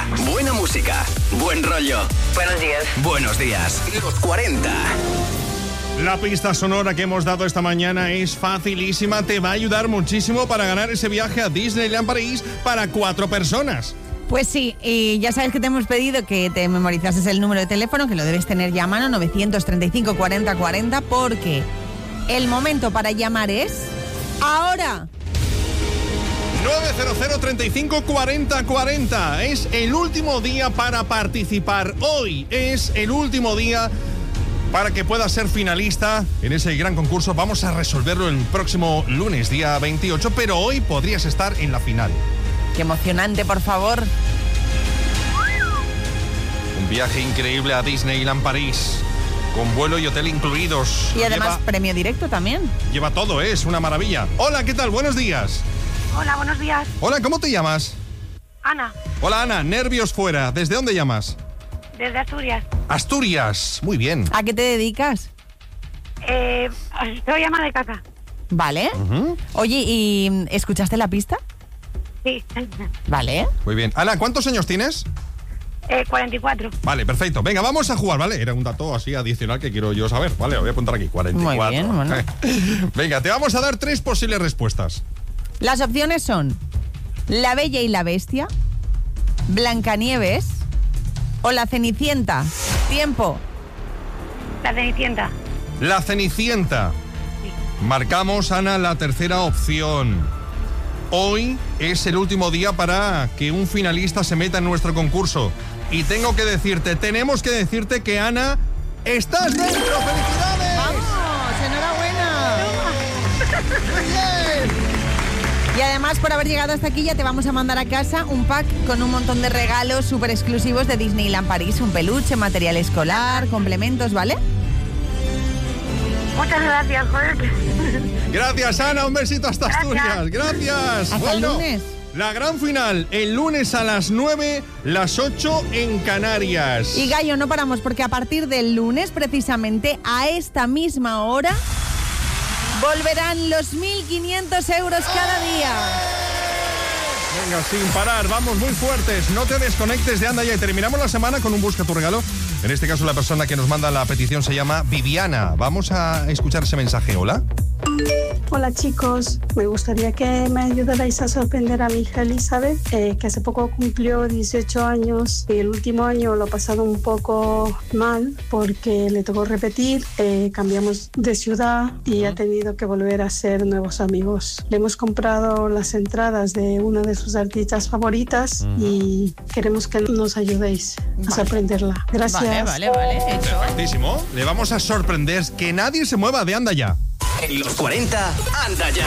Buena música, buen rollo. Buenos días. Buenos días. Los 40. La pista sonora que hemos dado esta mañana es facilísima. Te va a ayudar muchísimo para ganar ese viaje a Disneyland París para 4 personas. Pues sí, y ya sabes que te hemos pedido que te memorizases el número de teléfono, que lo debes tener ya a mano, 935 40 40, porque el momento para llamar es ahora. 900 35 40 40. Es el último día para participar. Hoy es el último día para que puedas ser finalista en ese gran concurso. Vamos a resolverlo el próximo lunes, día 28, pero hoy podrías estar en la final. Qué emocionante, por favor. Un viaje increíble a Disneyland París, con vuelo y hotel incluidos. Y además premio directo también. Lleva todo, es una maravilla. Hola, ¿qué tal? Buenos días. Hola, buenos días. Hola, ¿cómo te llamas? Ana, Hola, Ana, nervios fuera. ¿Desde dónde llamas? desde Asturias. Asturias, muy bien. ¿A qué te dedicas? Soy ama de casa. Vale. Oye, ¿y escuchaste la pista? Sí. Vale. Muy bien. Ana, ¿cuántos años tienes? 44. Vale, perfecto. Venga, vamos a jugar, ¿vale? Era un dato así adicional que quiero yo saber. Vale, lo voy a apuntar aquí, 44. Muy bien, bueno. Venga, te vamos a dar 3 posibles respuestas. Las opciones son La Bella y la Bestia, Blancanieves o La Cenicienta. Tiempo. La Cenicienta. La Cenicienta. Marcamos, Ana, la tercera opción. Hoy es el último día para que un finalista se meta en nuestro concurso. Y tenemos que decirte que, Ana, estás dentro. ¡Felicidades! ¡Vamos! ¡Enhorabuena! Muy bien. Y además, por haber llegado hasta aquí, ya te vamos a mandar a casa un pack con un montón de regalos súper exclusivos de Disneyland París. Un peluche, material escolar, complementos, ¿vale? Muchas gracias, joder. Gracias, Ana. Un besito hasta Asturias. Gracias. Hasta el lunes. La gran final, el lunes a las 9, las 8 en Canarias. Y Gallo, no paramos porque a partir del lunes, precisamente a esta misma hora, volverán los 1.500 euros cada día. Venga, sin parar, vamos muy fuertes. No te desconectes de Anda Ya. Y terminamos la semana con un Busca tu Regalo. En este caso, la persona que nos manda la petición se llama Viviana. Vamos a escuchar ese mensaje. Hola. Hola chicos, me gustaría que me ayudarais a sorprender a mi hija Elizabeth, que hace poco cumplió 18 años y el último año lo ha pasado un poco mal porque le tocó repetir, cambiamos de ciudad y ha tenido que volver a hacer nuevos amigos. Le hemos comprado las entradas de una de sus artistas favoritas y queremos que nos ayudéis a sorprenderla. Gracias. Vale, hecho. Perfectísimo. Le vamos a sorprender. Que nadie se mueva de Anda Ya. En los 40, Anda Ya.